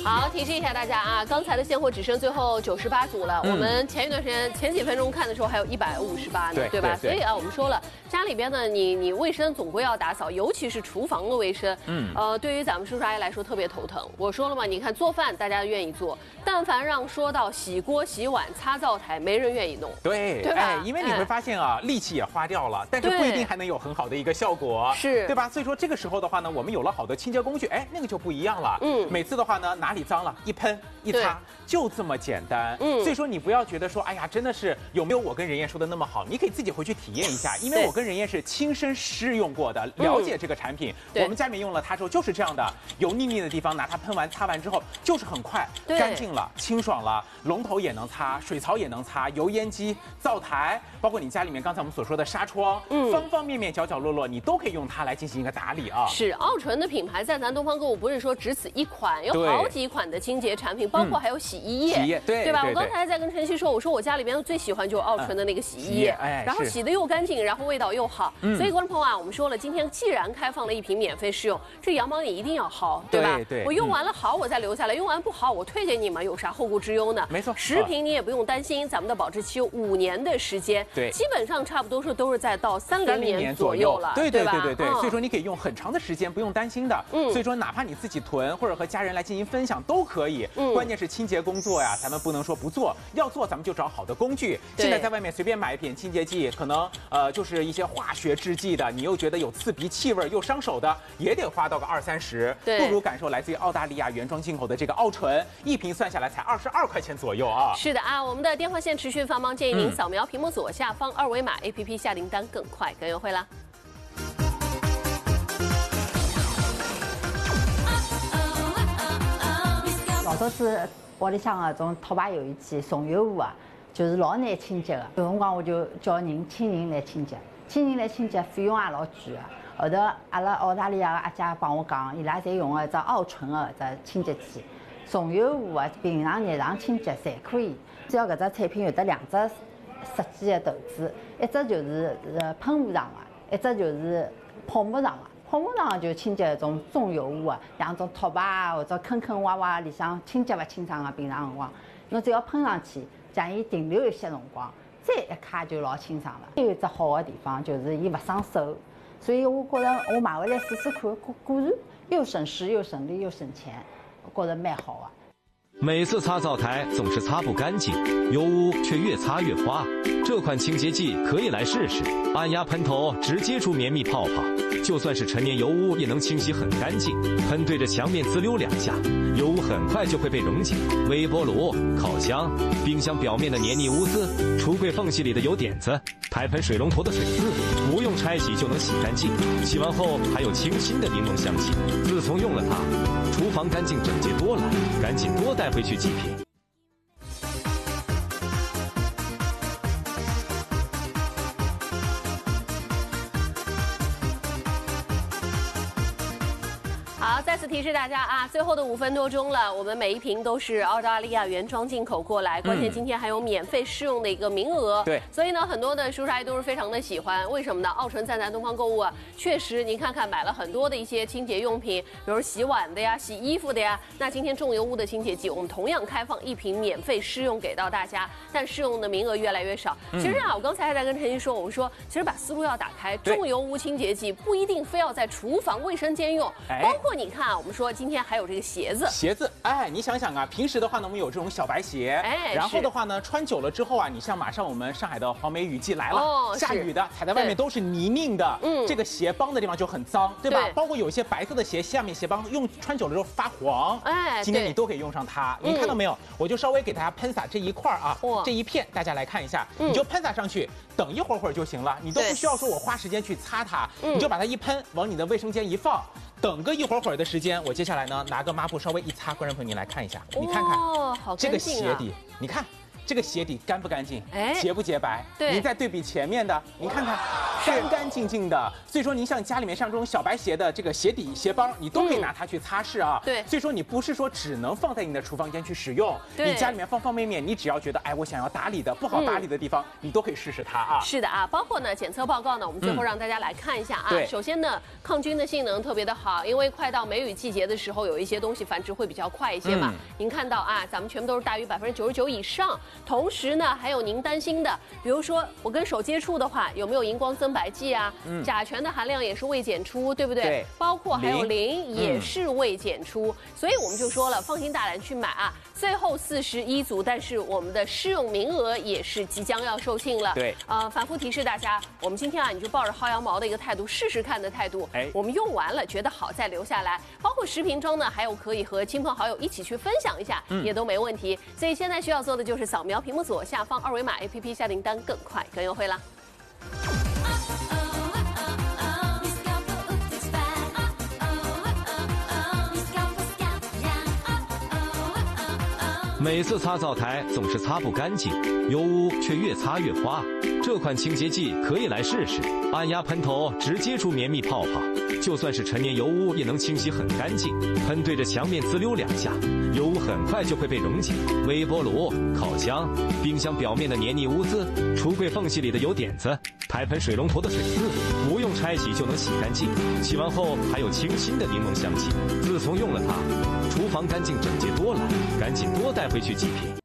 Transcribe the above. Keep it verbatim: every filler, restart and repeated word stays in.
好，提示一下大家啊，刚才的现货只剩最后九十八组了。嗯、我们前一段时间前几分钟看的时候还有一百五十八呢，对, 对吧？对对所以啊，我们说了，家里边呢，你你卫生总归要打扫，尤其是厨房的卫生。嗯，呃，对于咱们叔叔阿姨来说特别头疼。我说了嘛，你看做饭大家愿意做，但凡让说到洗锅、洗碗、擦灶台，没人愿意弄。 对， 对吧？ 哎，因为你会发现啊，哎、力气也花掉了，但是不一定还能有很好的一个效果， 是对吧？所以说这个时候的话呢，我们有了好的清洁工具，哎，那个就不一样了。嗯，每次的话呢，哪里脏了，一喷一擦，就这么简单。嗯，所以说你不要觉得说，哎呀，真的是有没有我跟任燕说的那么好？你可以自己回去体验一下，因为我跟任燕是亲身试用过的，了解这个产品。嗯、我们家里面用了它之后就是这样的，油腻腻的地方拿它喷完擦完之后就是很快干净了、清爽了，龙头也能擦，水槽也能擦，油烟机、灶台，包括你家里面刚才我们所说的纱窗，嗯，方方面面、角角落落，你都可以用它来进行一个打理啊。 是奥纯的品牌在咱东方购物不是说只此一款，有好几款的清洁产品，包括还有洗衣液， 洗衣液对对吧？ 对对我刚才在跟晨曦说，我说我家里边最喜欢就是奥纯的那个洗衣液， 哎， 然后洗的又干净，然后味道又好。嗯、所以观众朋友啊，我们说了，今天既然开放了一瓶免费试用，这羊毛你一定要薅，对吧？ 对对， 我用完了好，我再留下来；用完不好，我退给你嘛，有啥后顾之忧呢？ 没错， 十瓶你也不用担心，咱们的保质期有五年的时间， 对， 基本上差不多是都是在到三零年左右了， 对对对对对。 嗯、 所以说你可以用很长的时间，不用担心的。嗯，所以说哪怕你自己囤或者和家人来进行分享都可以。嗯，关键是清洁工作呀，咱们不能说不做，要做咱们就找好的工具。现在在外面随便买一瓶清洁剂，可能呃就是一些化学制剂的，你又觉得有刺鼻气味又伤手的，也得花到个二三十。 对， 不如感受来自于澳大利亚原装进口的这个奥纯，一瓶算下来才二十二块钱左右啊。 是的啊，我们的电话线持续繁忙，建议您扫描屏幕左下方二维码 A P P 下订单更快更优惠啦。 老早子屋里向个种拖把油烟机、松油壶啊，就是老难清洁的。有辰光我就叫人请人来清洁，请人来清洁费用也老贵的。后头阿拉澳大利亚个阿姐帮我讲，伊拉侪用个一只奥纯个只清洁剂，松油壶啊，平常日常清洁侪可以。只要搿只产品有得两只设计的头子，一只就是呃喷雾上个，一只就是泡沫上个。泡沫上就清洁一种重油污啊，像种拖把啊或者坑坑洼洼里向清洁勿清爽个平常辰光，侬只要喷上去，将伊停留一些辰光，再一揩就老清爽了。还有一只好的地方就是伊勿伤手，所以我觉着我买回来试试看，果果然又省时又省力又省钱，我觉着蛮好啊。 每次擦灶台总是擦不干净，油污却越擦越花。这款清洁剂可以来试试，按压喷头直接出绵密泡泡，就算是陈年油污也能清洗很干净。喷对着墙面滋溜两下，油污很快就会被溶解。微波炉、烤箱、冰箱表面的黏腻污渍，橱柜缝隙里的油点子，台盆水龙头的水渍，不用拆洗就能洗干净。洗完后还有清新的柠檬香气。自从用了它，厨房干净整洁多了，赶紧多带回去几瓶。 好，再次提示大家啊，最后的五分多钟了，我们每一瓶都是澳大利亚原装进口过来，关键今天还有免费试用的一个名额。对，所以呢，很多的叔叔阿姨都是非常的喜欢，为什么呢？奥纯在咱东方购物啊，确实您看看买了很多的一些清洁用品，比如洗碗的呀、洗衣服的呀。那今天重油污的清洁剂，我们同样开放一瓶免费试用给到大家，但试用的名额越来越少。其实啊，我刚才还在跟陈曦说，我们说其实把思路要打开，重油污清洁剂不一定非要在厨房卫生间用，包括你看啊，我们说今天还有这个鞋子， 鞋子，哎，你想想啊，平时的话呢，我们有这种小白鞋，哎，然后的话呢，穿久了之后啊，你像马上我们上海的黄梅雨季来了，哦、下雨的，踩在外面都是泥泞的，嗯，这个鞋帮的地方就很脏，对吧？对，包括有一些白色的鞋，下面鞋帮用穿久了之后发黄，哎，今天你都可以用上它。你看到没有？我就稍微给大家喷洒这一块啊，这一片，大家来看一下，你就喷洒上去，等一会儿会儿就行了，你都不需要说我花时间去擦它，你就把它一喷，往你的卫生间一放。等个一会儿会儿的时间，我接下来呢拿个抹布稍微一擦，观众朋友您来看一下，你看看， 哦，好这个鞋底，你看这个鞋底干不干净？哎，洁不洁白？ 对， 您再对比前面的，您看看干干净净的。所以说，您像家里面像这种小白鞋的这个鞋底、鞋帮，你都可以拿它去擦拭啊。 对。 所以说，你不是说只能放在你的厨房间去使用，你家里面方方面面，你只要觉得哎，我想要打理的不好打理的地方，你都可以试试它啊。 是的啊，包括呢检测报告呢，我们最后让大家来看一下啊。 对。 首先呢，抗菌的性能特别的好，因为快到梅雨季节的时候，有一些东西繁殖会比较快一些嘛。您看到啊，咱们全部都是大于百分之九十九以上。同时呢，还有您担心的，比如说我跟手接触的话，有没有荧光增白剂啊？嗯。甲醛的含量也是未检出，对不对？ 对。 包括还有磷也是未检出，所以我们就说了，放心大胆去买啊。最后四十一组，但是我们的试用名额也是即将要售罄了。 对。 呃，反复提示大家，我们今天啊，你就抱着薅羊毛的一个态度，试试看的态度。哎。我们用完了觉得好再留下来，包括十瓶装呢，还有可以和亲朋好友一起去分享一下，嗯、也都没问题。所以现在需要做的就是扫描屏幕左下方二维码 A P P 下订单，更快更优惠啦。 每次擦灶台总是擦不干净，油污却越擦越花。这款清洁剂可以来试试，按压喷头直接出绵密泡泡，就算是陈年油污也能清洗很干净。喷对着墙面滋溜两下，油污很快就会被溶解。微波炉、烤箱、冰箱表面的黏腻污渍，橱柜缝隙里的油点子，台盆水龙头的水渍，不用拆洗就能洗干净。洗完后还有清新的柠檬香气。自从用了它，厨房干净整洁多了，赶紧多带回去几瓶。